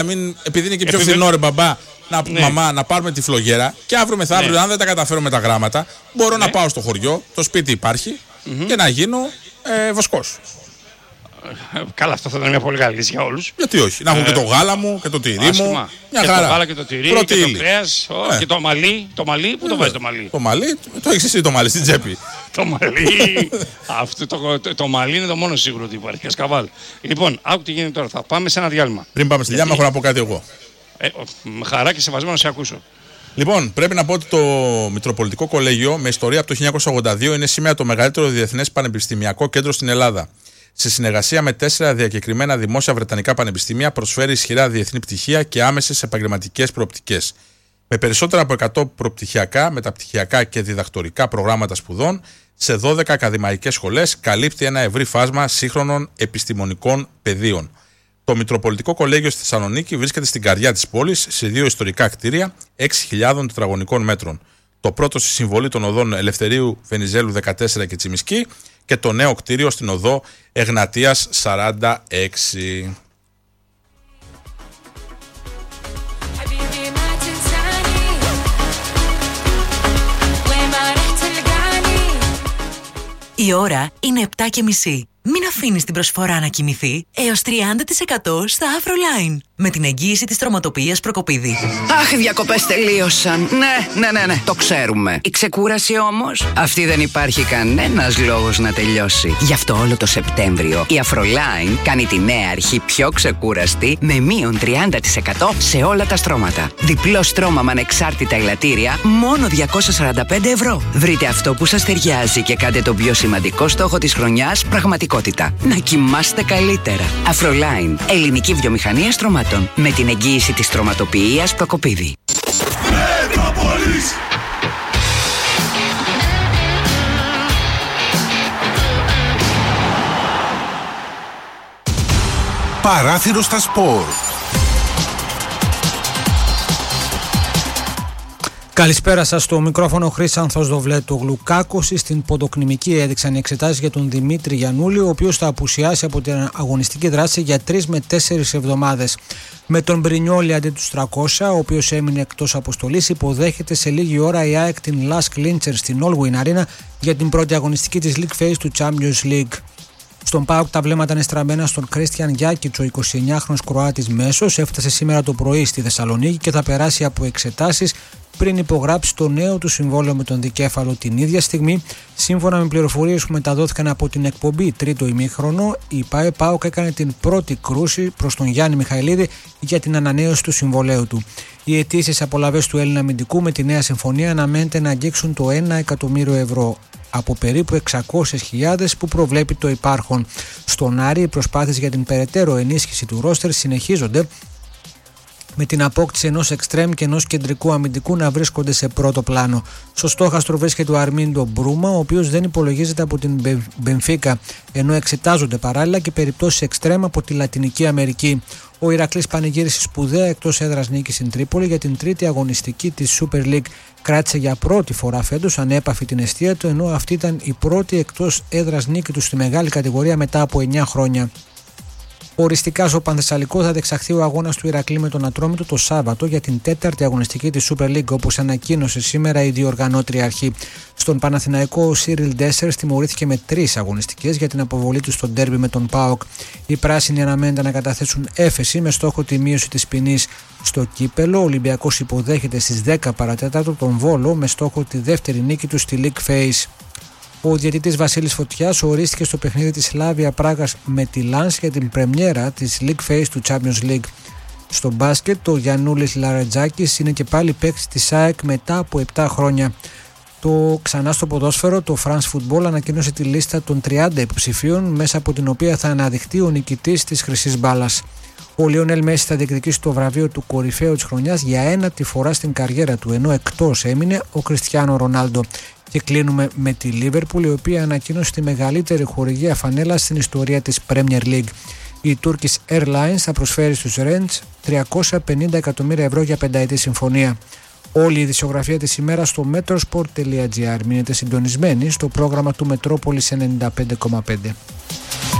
Επειδή είναι και πιο φθηνό, ρε μπαμπά, μαμά, να πάρουμε τη φλογέρα και αύριο μεθαύριο, αν δεν τα καταφέρω με τα γράμματα, μπορώ να πάω στο χωριό, το σπίτι υπάρχει και να γίνω βοσκός. Καλά, αυτό θα ήταν μια πολύ καλή λύση για όλους. Γιατί όχι, να έχω και το γάλα μου και το τυρί μου. Μια χαρά. Το γάλα και το τυρί και το κρέας και το μαλλί. Το μαλλί, πού το βάζει το μαλλί? Το μαλλί, το έχεις εσύ το μαλλί στην τσέπη. Το μαλλί, το μαλλί είναι το μόνο σίγουρο ότι υπάρχει. Κασκαβάλ. Λοιπόν, άκου τι γίνεται τώρα. Θα πάμε σε ένα διάλειμμα. Πριν πάμε στη διάλειμμα, έχω να πω κάτι εγώ. Με χαρά και σεβασμό να σε ακούσω. Λοιπόν, πρέπει να πω ότι το Μητροπολιτικό Κολέγιο με ιστορία από το 1982 είναι σήμερα το μεγαλύτερο διεθνές πανεπιστημιακό κέντρο στην Ελλάδα. Σε συνεργασία με 4 διακεκριμένα δημόσια βρετανικά πανεπιστήμια, προσφέρει ισχυρά διεθνή πτυχία και άμεσες επαγγελματικές προοπτικές. Με περισσότερα από 100 προπτυχιακά, μεταπτυχιακά και διδακτορικά προγράμματα σπουδών, σε 12 ακαδημαϊκές σχολές, καλύπτει ένα ευρύ φάσμα σύγχρονων επιστημονικών πεδίων. Το Μητροπολιτικό Κολέγιο στη Θεσσαλονίκη βρίσκεται στην καρδιά της πόλης, σε 2 ιστορικά κτίρια 6.000 τετραγωνικών μέτρων. Το πρώτο στη συμβολή των οδών Ελευθερίου Βενιζέλου 14 και Τσιμισκή και το νέο κτίριο στην οδό Εγνατίας 46. Η ώρα είναι 7:30. Μην αφήνεις την προσφορά να κοιμηθεί έως 30% στα Afroline. Με την εγγύηση της τροματοποιίας Προκοπίδη. Αχ, οι διακοπές τελείωσαν. Ναι, το ξέρουμε. Η ξεκούραση όμως, αυτή δεν υπάρχει κανένας λόγος να τελειώσει. Γι' αυτό όλο το Σεπτέμβριο η Afroline κάνει τη νέα αρχή πιο ξεκούραστη με μείον 30% σε όλα τα στρώματα. Διπλό στρώμα με ανεξάρτητα ελαττήρια, μόνο 245 ευρώ. Βρείτε αυτό που σας ταιριάζει και κάντε τον πιο σημαντικό στόχο της χρονιάς πραγματικότητα. Να κοιμάστε καλύτερα. Afroline, ελληνική βιομηχανία στρωμάτων. Με την εγγύηση της τροματοποιίας Προκοπίδη. Παράθυρο στα σπορ. Καλησπέρα σας, στο μικρόφωνο Χρύσανθος Δοβλέτογλου. Κάκωση στην ποντοκνημική έδειξαν οι εξετάσεις για τον Δημήτρη Γιαννούλη, ο οποίος θα απουσιάσει από την αγωνιστική δράση για 3 με 4 εβδομάδες. Με τον Μπρινιόλι αντί του 300, ο οποίος έμεινε εκτός αποστολής, υποδέχεται σε λίγη ώρα η ΑΕΚ την Lask Linzer στην Allwyn Arena για την πρώτη αγωνιστική της League Phase του Champions League. Στον ΠΑΟΚ τα βλέμματα είναι στραμμένα στον Κρίστιαν Γιάκιτς, ο 29χρονος Κροάτης μέσος, έφτασε σήμερα το πρωί στη Θεσσαλονίκη και θα περάσει από εξετάσεις πριν υπογράψει το νέο του συμβόλαιο με τον δικέφαλο την ίδια στιγμή. Σύμφωνα με πληροφορίες που μεταδόθηκαν από την εκπομπή Τρίτο Ημίχρονο, η ΠΑΟΚ έκανε την πρώτη κρούση προς τον Γιάννη Μιχαηλίδη για την ανανέωση του συμβολαίου του. Οι αιτήσεις απολαβές του Έλληνα αμυντικού με τη νέα συμφωνία αναμένεται να αγγίξουν το 1 εκατομμύριο ευρώ από περίπου 600.000 που προβλέπει το υπάρχον. Στον Άρη, οι προσπάθειες για την περαιτέρω ενίσχυση του ρόστερ συνεχίζονται, με την απόκτηση ενός εξτρέμ και ενός κεντρικού αμυντικού να βρίσκονται σε πρώτο πλάνο. Στο στόχαστρο βρίσκεται ο Αρμίντο Μπρούμα, ο οποίος δεν υπολογίζεται από την Μπενφίκα, ενώ εξετάζονται παράλληλα και περιπτώσεις εξτρέμ από τη Λατινική Αμερική. Ο Ηρακλής πανηγύρισε σπουδαία εκτός έδρας νίκη στην Τρίπολη για την τρίτη αγωνιστική της Super League. Κράτησε για πρώτη φορά φέτος ανέπαφη την εστία του, ενώ αυτή ήταν η πρώτη εκτός έδρας νίκη του στη μεγάλη κατηγορία μετά από 9 χρόνια. Οριστικά στο Πανθεσσαλικό θα διεξαχθεί ο αγώνας του Ηρακλή με τον Ατρόμητο το Σάββατο για την τέταρτη αγωνιστική της Super League, όπως ανακοίνωσε σήμερα η διοργανώτρια αρχή. Στον Παναθηναϊκό, ο Σίριλ Ντέσσερ τιμωρήθηκε με 3 αγωνιστικές για την αποβολή του στο ντέρμπι με τον ΠΑΟΚ. Οι πράσινοι αναμένεται να καταθέσουν έφεση με στόχο τη μείωση της ποινής. Στο κύπελο, ο Ολυμπιακός υποδέχεται στις 10 παρατέταρτο τον Βόλο με στόχο τη δεύτερη νίκη του στη League Phase. Ο διαιτητής Βασίλης Φωτιάς ορίστηκε στο παιχνίδι της Σλάβια Πράγας με τη Λάνς για την πρεμιέρα της League Phase του Champions League. Στο μπάσκετ, ο Γιαννούλης Λαρετζάκης είναι και πάλι παίκτης της ΑΕΚ μετά από 7 χρόνια. Ξανά στο ποδόσφαιρο, το France Football ανακοίνωσε τη λίστα των 30 υποψηφίων, μέσα από την οποία θα αναδειχθεί ο νικητής της Χρυσής Μπάλας. Ο Λιονέλ Μέση θα διεκδικήσει το βραβείο του κορυφαίου της χρονιάς για 1η φορά στην καριέρα του, ενώ εκτός έμεινε ο Κριστιάνο Ρονάλντο. Και κλείνουμε με τη Liverpool, η οποία ανακοίνωσε τη μεγαλύτερη χορηγία φανέλας στην ιστορία της Premier League. Η Turkish Airlines θα προσφέρει στους Reds 350 εκατομμύρια ευρώ για 5ετή συμφωνία. Όλη η ειδησιογραφία της ημέρας στο metrosport.gr. Μείνετε συντονισμένοι στο πρόγραμμα του Μετρόπολης 95,5.